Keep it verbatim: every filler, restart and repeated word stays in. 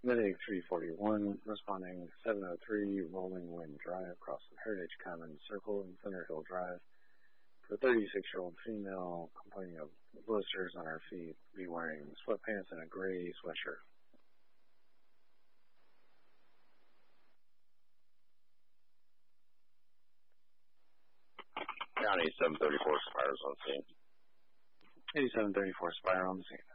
Medic three forty-one, responding seven oh three, Rolling Wind Drive, across the Heritage Commons Circle in Thunder Hill Drive. For a thirty-six-year-old female complaining of blisters on her feet, be wearing sweatpants and a gray sweatshirt. County seven thirty-four Spires on scene. eighty-seven thirty-four Spire on the scene.